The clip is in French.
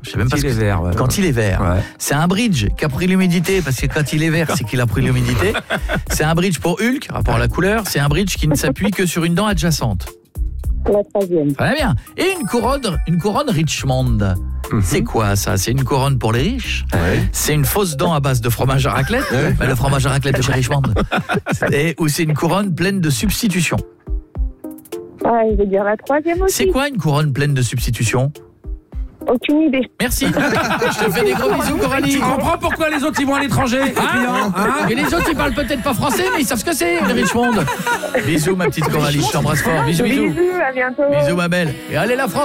Je sais même pas Quand ce il que est vert, ouais. Quand il est vert. Ouais. C'est un bridge qui a pris l'humidité, parce que quand il est vert, c'est qu'il a pris l'humidité. C'est un bridge pour Hulk, rapport à la couleur. C'est un bridge qui ne s'appuie que sur une dent adjacente. La troisième. Très bien. Et une couronne Richmond. C'est quoi ça? C'est une couronne pour les riches. C'est une fausse dent à base de fromage à raclette. Le fromage à raclette de chez Richmond. Ou c'est une couronne pleine de substitutions. Ah, je vais dire la troisième aussi. C'est quoi une couronne pleine de substitutions? Aucune idée. Merci. Je te fais des gros bisous, Coralie. Tu comprends pourquoi les autres ils vont à l'étranger? Et les autres ils parlent peut-être pas français, mais ils savent ce que c'est, les Richmond. Bisous ma petite Coralie, je t'embrasse fort. Bisous, bisous. Bisous, à bientôt. Bisous ma belle. Et allez la France.